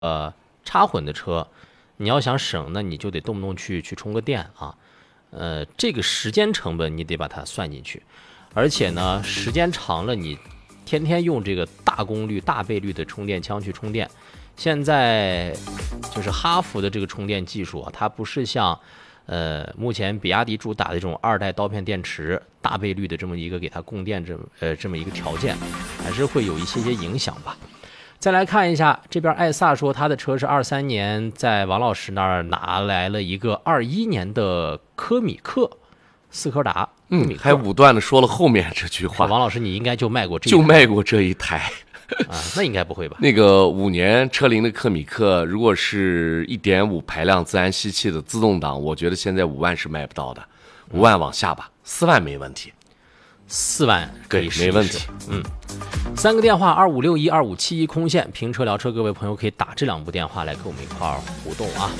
插混的车，你要想省，那你就得动不动去充个电啊。这个时间成本你得把它算进去，而且呢，时间长了，你天天用这个大功率、大倍率的充电枪去充电。现在就是哈弗的这个充电技术啊，它不是像目前比亚迪主打的这种2代刀片电池大倍率的这么一个给它供电这么一个条件，还是会有一些影响吧。再来看一下这边，艾萨说他的车是23年在王老师那儿拿来了一个21年的科米克斯柯达， 还武断的说了后面这句话。 王老师，你应该就卖过这一台。 啊，那应该不会吧？ 那个5年车龄的科米克，如果是1.5排量自然吸气的自动挡，我觉得现在5万是卖不到的，5万往下吧，4万没问题 ，4万可以试一试， 没问题。 3个电话2561、2571空线，评车聊车，各位朋友可以打这2部电话来跟我们一块儿互动啊。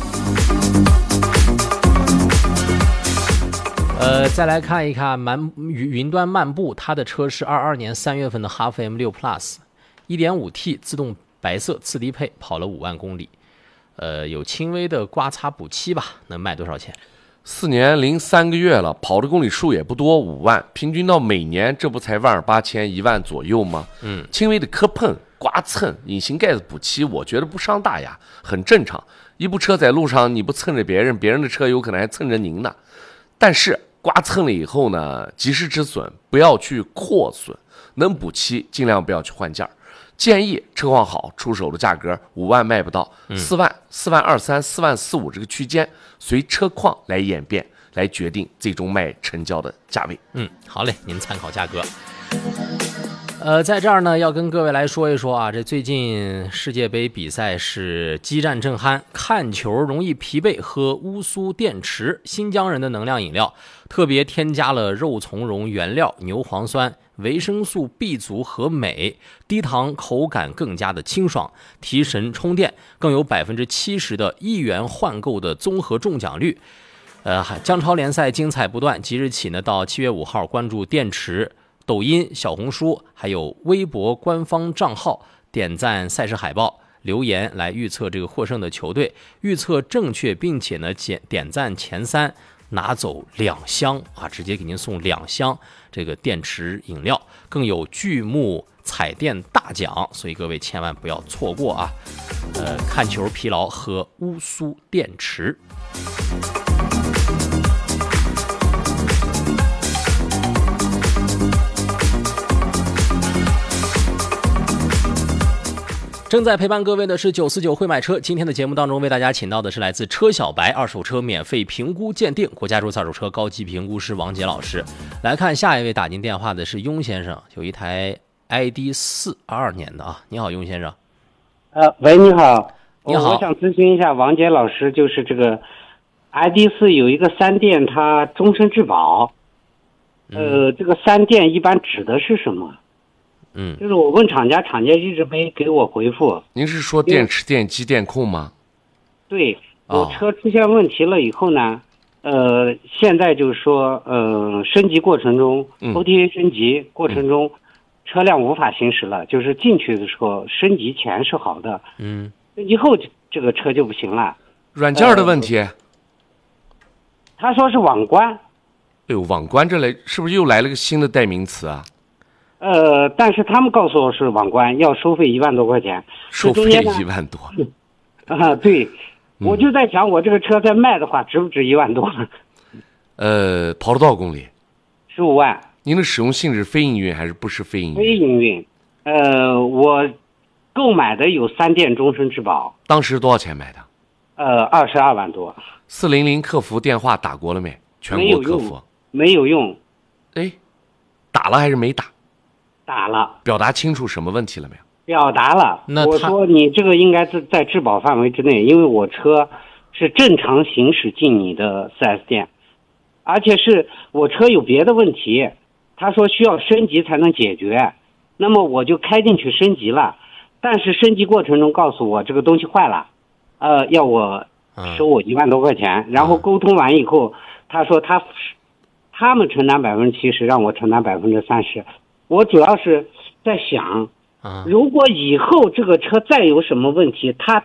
再来看一看云端漫步，他的车是22年3月份的哈弗 M6 Plus， 1.5T 自动白色次低配，跑了5万公里，有轻微的刮擦补漆吧，能卖多少钱 ？4年零3个月了，跑的公里数也不多，5万，平均到每年这不才18000、1万左右吗？轻微的磕碰、刮蹭、隐形盖子补漆，我觉得不伤大雅，很正常。一部车在路上你不蹭着别人，别人的车有可能还蹭着您呢。但是刮蹭了以后呢，及时止损，不要去扩损，能补漆尽量不要去换件儿。建议车况好，出手的价格5万卖不到，4万、4万23、4万45这个区间，随车况来演变，来决定最终卖成交的价位。 好嘞，您参考价格。在这儿呢，要跟各位来说一说啊，这最近世界杯比赛是激战正酣，看球容易疲惫，喝乌苏电池，新疆人的能量饮料，特别添加了肉苁蓉原料、牛磺酸、维生素 B 族和镁，低糖，口感更加的清爽，提神充电，更有70%的1元换购的综合中奖率。江超联赛精彩不断，即日起呢，到7月5号关注电池抖音、小红书还有微博官方账号，点赞赛事海报，留言来预测这个获胜的球队，预测正确并且呢点赞前3拿走2箱啊，直接给您送2箱这个电池饮料，更有巨幕彩电大奖，所以各位千万不要错过啊！看球疲劳喝乌苏电池。正在陪伴各位的是949会买车。今天的节目当中为大家请到的是来自车小白二手车免费评估鉴定国家注册二手车高级评估师王杰老师。来看下一位打进电话的是雍先生，有一台 ID.4 22年的啊。你好，雍先生。 喂，你好。 你好， 我想咨询一下王杰老师，就是这个 ID.4 有一个3电，它终身质保。这个3电一般指的是什么？就是我问厂家，厂家一直没给我回复。 您是说电池、电机、电控吗？ 对，我车出现问题了以后呢，现在就是说，升级过程中，OTA 升级过程中，车辆无法行驶了。就是进去的时候，升级前是好的，升级后这个车就不行了。 软件的问题。 他说是网关。 哎呦，网关这来是不是又来了个新的代名词啊？ 但是他们告诉我是网关，要收费1万多块钱， 收费1万多。 对，我就在想，我这个车再卖的话，值不值1万多？ 跑了多少公里 ？15万。 您的使用性质非营运还是不是非营运？ 非营运。我购买的有3电终身质保。 当时多少钱买的 ？22万多。 400客服电话打过了没？全国客服没有用。 哎，打了还是没打？ 打了。 表达清楚什么问题了没有？ 表达了。我说你这个应该是在质保范围之内，因为我车是正常行驶进你的 4S 店，而且是我车有别的问题，他说需要升级才能解决，那么我就开进去升级了，但是升级过程中告诉我这个东西坏了，要我收我1万多块钱，然后沟通完以后，他说他们承担70%，让我承担30%。我主要是在想， 如果以后这个车再有什么问题，他